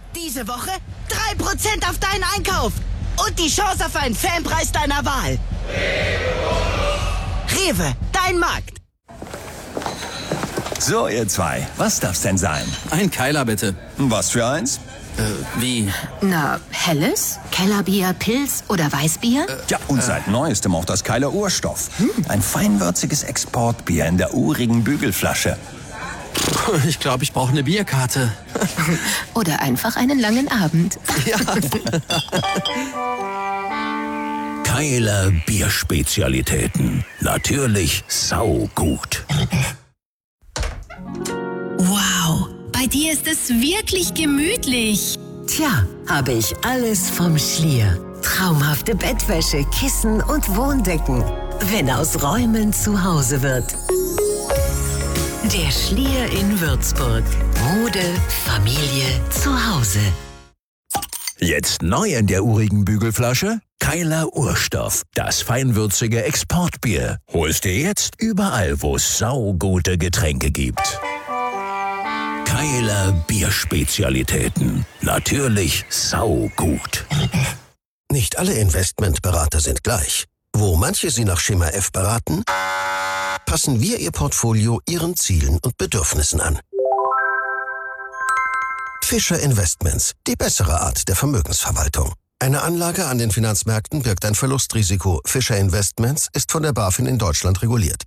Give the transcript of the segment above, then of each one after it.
Diese Woche 3% auf deinen Einkauf und die Chance auf einen Fanpreis deiner Wahl. Rewe, dein Markt. So, ihr zwei, was darf's denn sein? Ein Keiler, bitte. Was für eins? Wie? Na, helles? Kellerbier, Pils oder Weißbier? Ja, und seit Neuestem auch das Keiler Urstoff. Ein feinwürziges Exportbier in der urigen Bügelflasche. Ich glaube, ich brauche eine Bierkarte. Oder einfach einen langen Abend. Ja. Keiler Bierspezialitäten. Natürlich saugut. Wow, bei dir ist es wirklich gemütlich. Tja, habe ich alles vom Schlier. Traumhafte Bettwäsche, Kissen und Wohndecken. Wenn aus Räumen zu Hause wird. Der Schlier in Würzburg. Mode, Familie, zu Hause. Jetzt neu in der urigen Bügelflasche? Keiler Urstoff. Das feinwürzige Exportbier. Holst dir jetzt überall, wo es saugute Getränke gibt. Keiler Bierspezialitäten. Natürlich saugut. Nicht alle Investmentberater sind gleich. Wo manche Sie nach Schema F beraten, passen wir Ihr Portfolio Ihren Zielen und Bedürfnissen an. Fischer Investments, die bessere Art der Vermögensverwaltung. Eine Anlage an den Finanzmärkten birgt ein Verlustrisiko. Fischer Investments ist von der BaFin in Deutschland reguliert.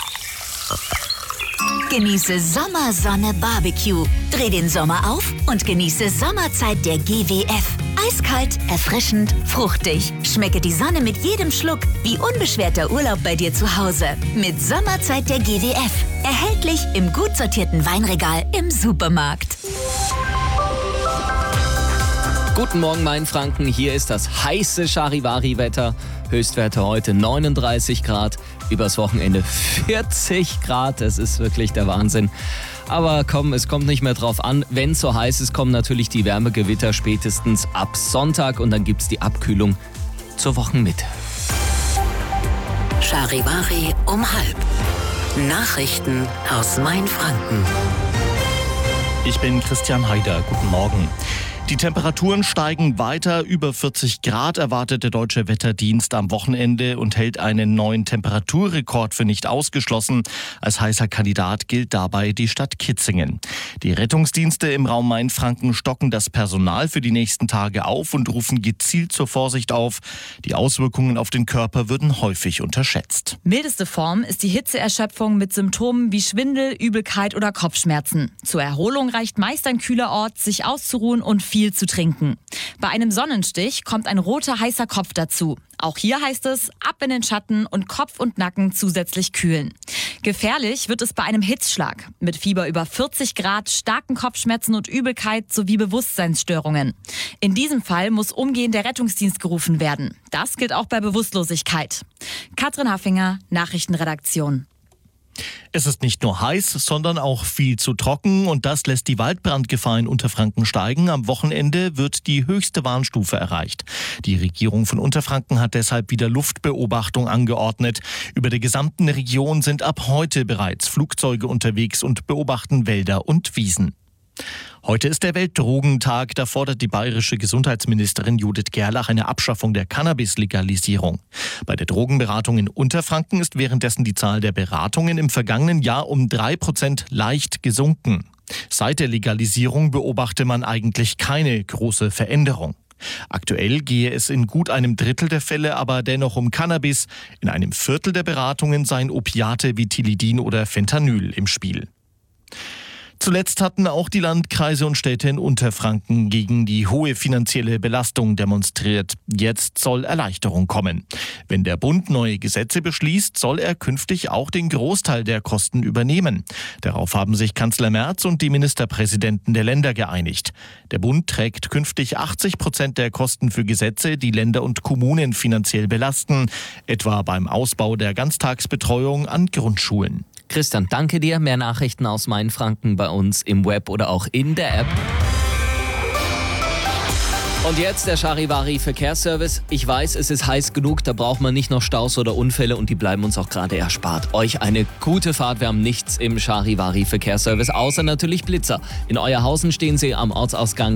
Genieße Sommersonne Barbecue. Dreh den Sommer auf und genieße Sommerzeit der GWF. Eiskalt, erfrischend, fruchtig. Schmecke die Sonne mit jedem Schluck, wie unbeschwerter Urlaub bei dir zu Hause. Mit Sommerzeit der GWF. Erhältlich im gut sortierten Weinregal im Supermarkt. Guten Morgen, Mainfranken. Hier ist das heiße Charivari-Wetter. Höchstwerte heute 39 Grad, übers Wochenende 40 Grad. Das ist wirklich der Wahnsinn. Aber komm, es kommt nicht mehr drauf an. Wenn es so heiß ist, kommen natürlich die Wärmegewitter spätestens ab Sonntag. Und dann gibt es die Abkühlung zur Wochenmitte. Charivari um 12:30. Nachrichten aus Mainfranken. Ich bin Christian Haider. Guten Morgen. Die Temperaturen steigen weiter. Über 40 Grad erwartet der Deutsche Wetterdienst am Wochenende und hält einen neuen Temperaturrekord für nicht ausgeschlossen. Als heißer Kandidat gilt dabei die Stadt Kitzingen. Die Rettungsdienste im Raum Mainfranken stocken das Personal für die nächsten Tage auf und rufen gezielt zur Vorsicht auf. Die Auswirkungen auf den Körper würden häufig unterschätzt. Mildeste Form ist die Hitzeerschöpfung mit Symptomen wie Schwindel, Übelkeit oder Kopfschmerzen. Zur Erholung reicht meist ein kühler Ort, sich auszuruhen und viel zu trinken. Bei einem Sonnenstich kommt ein roter, heißer Kopf dazu. Auch hier heißt es, ab in den Schatten und Kopf und Nacken zusätzlich kühlen. Gefährlich wird es bei einem Hitzschlag. Mit Fieber über 40 Grad, starken Kopfschmerzen und Übelkeit sowie Bewusstseinsstörungen. In diesem Fall muss umgehend der Rettungsdienst gerufen werden. Das gilt auch bei Bewusstlosigkeit. Katrin Haffinger, Nachrichtenredaktion. Es ist nicht nur heiß, sondern auch viel zu trocken und das lässt die Waldbrandgefahr in Unterfranken steigen. Am Wochenende wird die höchste Warnstufe erreicht. Die Regierung von Unterfranken hat deshalb wieder Luftbeobachtung angeordnet. Über der gesamten Region sind ab heute bereits Flugzeuge unterwegs und beobachten Wälder und Wiesen. Heute ist der Weltdrogentag, da fordert die bayerische Gesundheitsministerin Judith Gerlach eine Abschaffung der Cannabis-Legalisierung. Bei der Drogenberatung in Unterfranken ist währenddessen die Zahl der Beratungen im vergangenen Jahr um 3% leicht gesunken. Seit der Legalisierung beobachte man eigentlich keine große Veränderung. Aktuell gehe es in gut einem Drittel der Fälle aber dennoch um Cannabis. In einem Viertel der Beratungen seien Opiate wie Tilidin oder Fentanyl im Spiel. Zuletzt hatten auch die Landkreise und Städte in Unterfranken gegen die hohe finanzielle Belastung demonstriert. Jetzt soll Erleichterung kommen. Wenn der Bund neue Gesetze beschließt, soll er künftig auch den Großteil der Kosten übernehmen. Darauf haben sich Kanzler Merz und die Ministerpräsidenten der Länder geeinigt. Der Bund trägt künftig 80% der Kosten für Gesetze, die Länder und Kommunen finanziell belasten, etwa beim Ausbau der Ganztagsbetreuung an Grundschulen. Christian, danke dir. Mehr Nachrichten aus Mainfranken bei uns im Web oder auch in der App. Und jetzt der Charivari Verkehrsservice. Ich weiß, es ist heiß genug, da braucht man nicht noch Staus oder Unfälle und die bleiben uns auch gerade erspart. Euch eine gute Fahrt, wir haben nichts im Charivari Verkehrsservice, außer natürlich Blitzer. In Euerhausen stehen sie am Ortsausgang